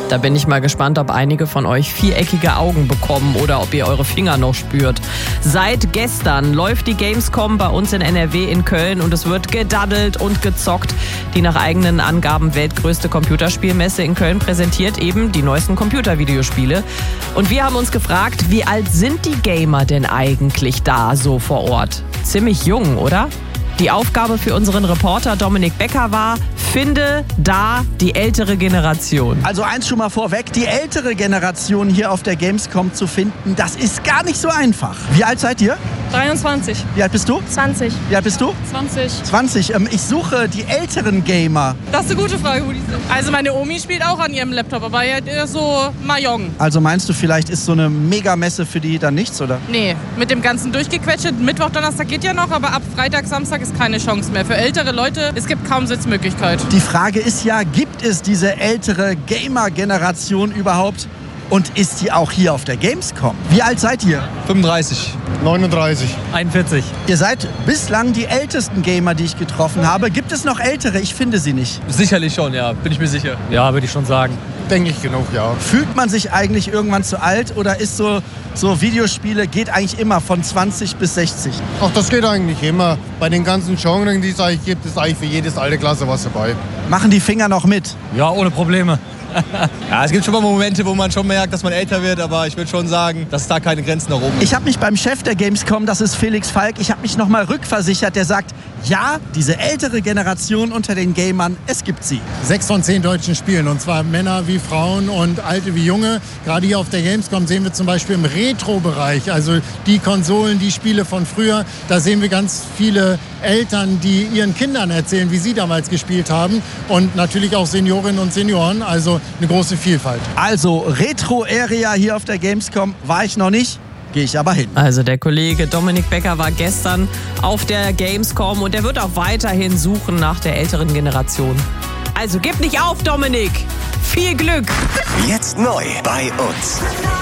Da bin ich mal gespannt, ob einige von euch viereckige Augen bekommen oder ob ihr eure Finger noch spürt. Seit gestern läuft die Gamescom bei uns in NRW in Köln und es wird gedaddelt und gezockt. Die nach eigenen Angaben weltgrößte Computerspielmesse in Köln präsentiert eben die neuesten Computervideospiele. Und wir haben uns gefragt, wie alt sind die Gamer denn eigentlich da so vor Ort? Ziemlich jung, oder? Die Aufgabe für unseren Reporter Dominik Becker war, finde da die ältere Generation. Also eins schon mal vorweg, die ältere Generation hier auf der Gamescom zu finden, das ist gar nicht so einfach. Wie alt seid ihr? 23. Wie alt bist du? 20. Wie alt bist du? 20. 20. Ich suche die älteren Gamer. Das ist eine gute Frage, wo die sind. Also meine Omi spielt auch an ihrem Laptop, aber eher so Mahjong. Also meinst du, vielleicht ist so eine Megamesse für die dann nichts, oder? Nee, mit dem ganzen Durchgequetschte. Mittwoch, Donnerstag geht ja noch, aber ab Freitag, Samstag ist keine Chance mehr. Für ältere Leute, es gibt kaum Sitzmöglichkeit. Die Frage ist ja, gibt es diese ältere Gamer-Generation überhaupt? Und ist die auch hier auf der Gamescom? Wie alt seid ihr? 35. 39. 41. Ihr seid bislang die ältesten Gamer, die ich getroffen habe. Gibt es noch ältere? Ich finde sie nicht. Sicherlich schon, ja. Bin ich mir sicher. Ja, würde ich schon sagen. Denke ich genug, ja. Fühlt man sich eigentlich irgendwann zu alt oder ist so Videospiele geht eigentlich immer von 20 bis 60? Ach, das geht eigentlich immer. Bei den ganzen Genres, die es eigentlich gibt, ist eigentlich für jedes Altersklasse was dabei. Machen die Finger noch mit? Ja, ohne Probleme. Ja, es gibt schon mal Momente, wo man schon merkt, dass man älter wird, aber ich würde schon sagen, dass es da keine Grenzen nach oben gibt. Ich habe mich beim Chef der Gamescom, das ist Felix Falk, ich habe mich nochmal rückversichert, der sagt, ja, diese ältere Generation unter den Gamern, es gibt sie. 6 von 10 deutschen Spielen, und zwar Männer wie Frauen und Alte wie Junge. Gerade hier auf der Gamescom sehen wir zum Beispiel im Retro-Bereich, also die Konsolen, die Spiele von früher, da sehen wir ganz viele Eltern, die ihren Kindern erzählen, wie sie damals gespielt haben, und natürlich auch Seniorinnen und Senioren, also eine große Vielfalt. Also Retro-Area hier auf der Gamescom war ich noch nicht. Gehe ich aber hin. Also der Kollege Dominik Becker war gestern auf der Gamescom und er wird auch weiterhin suchen nach der älteren Generation. Also gib nicht auf, Dominik! Viel Glück! Jetzt neu bei uns.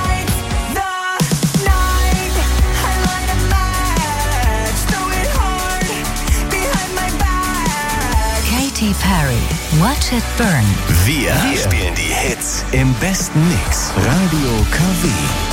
Katy Perry, Watch It Burn. Wir spielen die Hits im besten Mix. Radio KW.